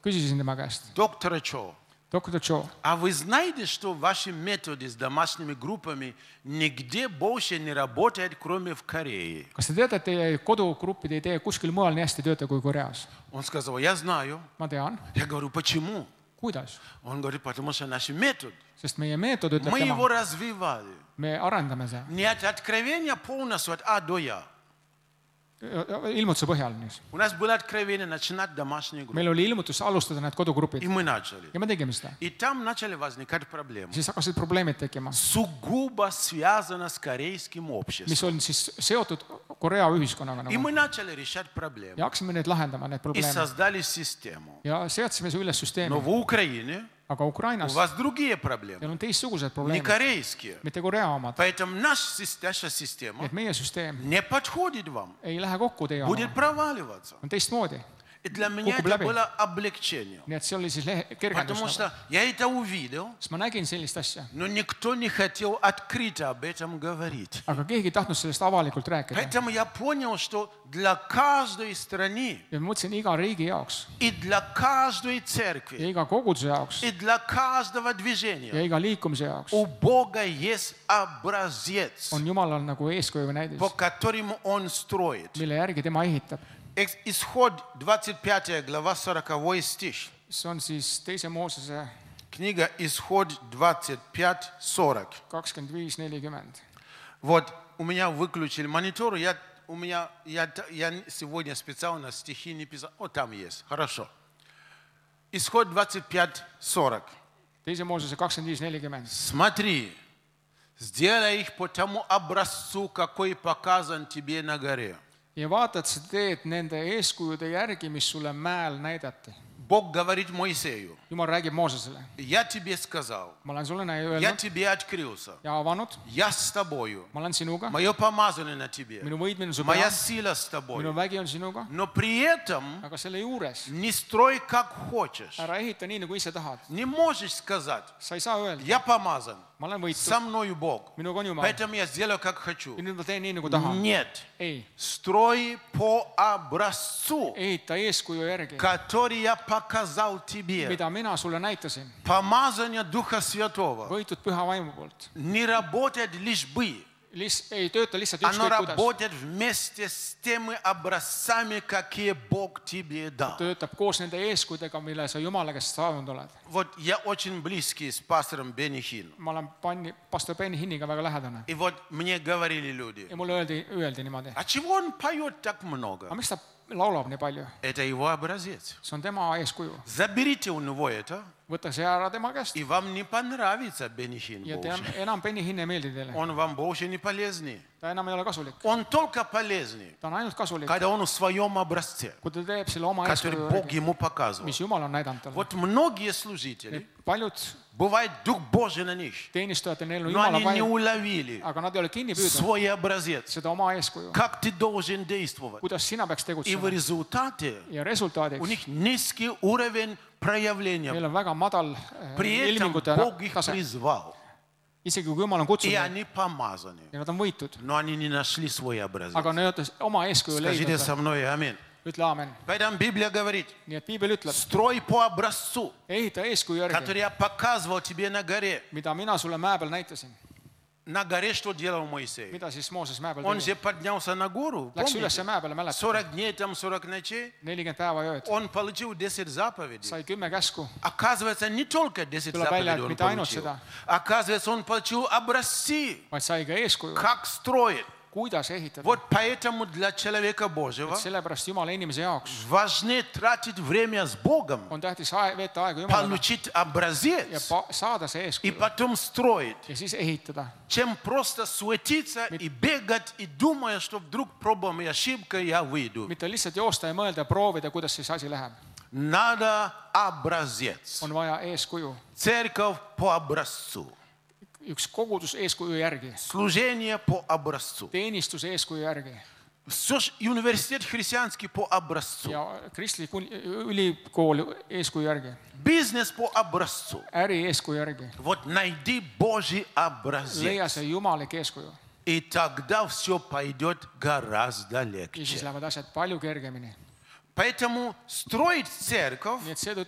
Küsisin tema käest. Доктора Чо, Doktor Joe, а вы знаете, что ваши методы с домашними группами нигде больше не работают, кроме в Корее? kas te teate, et teie kodugruppide idee kuskil mujal nii hästi tööta kui Koreas? Он сказал, я знаю. Ma tean. Я говорю, почему? Kuidas? Он говорит, потому что наш метод, Sest meie meetod ütleb мы его tema, развивали. me arendame seda Не от откровения полностью, от А до Я. ilmutuse põhjal. У нас было откровение начинать домашние группы. Meil oli ilmutus alustada need kodugrupid И мы начали. ja me tegime seda. И там начали возникать проблемы. Siis hakkasid probleemid tekkima, Сугубо связано с корейским mis обществом. on siis seotud Korea ühiskonnaga И nagu. мы начали решать проблемы. Ja hakkasime neid lahendama, need И probleeme. создали систему. Ja seadsime üles süsteemi. Но в Украине Aga у Ukrainas вас другие проблемы, neil on teistsugused не probleemid, корейские. mitte Korea omad. Поэтому наша Nii система et meie süsteem не подходит вам, ei lähe kokku teie будет omaga, проваливаться. on teistmoodi. И для меня Кукуб это läbi. было облегчение. Nii et see oli siis Потому kergendus. что я это увидел, Siis ma nägin sellist asja, но никто не хотел открыто об этом говорить. aga keegi ei tahtnud sellest avalikult rääkida. Поэтому я понял, что для каждой страны Ja ma mõtlesin iga riigi jaoks и для каждой ja церкви iga koguduse jaoks и для каждого ja движения iga liikumise jaoks у Бога есть образец, on Jumalal nagu eeskuju või näidis, по которому Он строит. mille järgi tema ehitab. Исход 25 глава 40 стих. See on siis teise Moosese Книга Исход 25-40. 25:40. Вот у меня выключили монитор, я сегодня специально стихи не писал. Вот там есть. Хорошо. Исход 25-40. Teise Moosese 25:40. Смотри, сделай их по тому образцу, какой показан тебе на горе. Ja vaatad, sa teed nende eeskujude järgi, mis sulle mäel näidati. Бог говорит Моисею, Jumal räägib Moosesele. я тебе сказал, Ma olen sulle я öelnud тебе открылся, ja avanud, я с тобою, ma olen sinuga, мое помазание на тебе, minu võidmine on su моя peal, сила с minu тобой. vägi on sinuga, Но при этом aga selle juures не строй как хочешь. ära ehita nii, nagu ise tahad. Не можешь сказать, Sa ei saa öelda, я помазан, ma olen võitud, со мною Бог, minuga on Jumal поэтому я сделаю как хочу. ja nüüd ma teen nii, nagu tahan. Нет, Ei, строй по образцу, ehita eeskuju järgi, который я показал тебе. mida mina sulle näitasin. Помазание Духа Святого Võitud püha vaimu poolt. не работает лишь бы. Ei tööta lihtsalt Оно ükskõik kuidas. работает вместе с теми образцами, какие Бог тебе дал. Töötab koos nende eeskudega, mille sa Jumala käest saanud oled. Вот я очень близкий с пастором Бенни Хин. Ma olen pastor Benny Hinniga väga lähedane. И вот мне говорили люди, Ja mulle öeldi niimoodi, а чего он поет так много? aga miks ta laulab nii palju? Это его образец. See on tema eeskuju. Заберите у него это, Võta see ära tema käest и вам не понравится Бенни Хин ja больше. enam Benny Hinn ei meeldi teile. Он вам больше не полезный. Ta enam ei ole kasulik. Он только полезный, Ta on ainult kasulik, когда он в своем образце, kui ta teeb selle oma который eeskuju Бог järgi, ему показывал. mis Jumal on näidanud talle. Вот многие служители, Paljud бывает Дух Божий на них, teenistujatel, neil on но Jumala они не vaim, уловили aga nad ei ole kinni püüdnud свой образец, seda oma eeskuju, как ты должен действовать. kuidas sina peaks И в tegutsema. результате Ja у resultaadiks них низкий уровень проявления. meil on väga madal При этом ilmingute Бог их tase. призвал, Isegi kui Jumal on и kutsunud они помазаны, ja nad on võitud, но они не нашли свой образец. aga nad oma eeskuju Скажите leidnud. со мной аминь. Ütle aamen. Поэтому Библия говорит, Nii et piibel ütleb, строй по образцу, ehita eeskuju järgi, который я показывал тебе на горе. mida mina sulle mäe peal näitasin. На горе что делал Моисей? Mida siis Mooses mäe peal Он tegi? же поднялся на гору, Läks üles помните? mäe peale, mäletad? 40 дней, там 40 ночей. 40 päeva ja ööd. Он получил 10 заповедей. Sai 10 käsku. Оказывается, не только 10 Tuleb välja, заповедей et он mitte ainult получил. seda. Оказывается, он получил образцы, Vaid sai ka eeskuju, как строить. kuidas ehitada. Вот поэтому для человека Божьего Sellepärast Jumala inimese jaoks важнее тратить время с Богом, on tähtis veeta aega Jumalaga получить ja образец saada see и eeskuju потом строить, ja siis ehitada. чем просто суетиться и бегать и думая, что вдруг пробуем и ошибка, я выйду. Mitte lihtsalt joosta ja mõelda ja proovida, kuidas siis asi läheb. Надо образец. On vaja eeskuju. Церковь по образцу. Üks kogudus eeskuju järgi. Служение по образцу. Teenistus eeskuju järgi. Все же университет христианский по образцу. Ja kristlik ülikool eeskuju järgi. Бизнес по образцу. Äri eeskuju järgi. Вот найди Божий Leia образец. see jumalik eeskuju. И тогда все пойдет гораздо Ja siis легче. lähevad asjad palju kergemini. Поэтому строить церковь Nii et seetõttu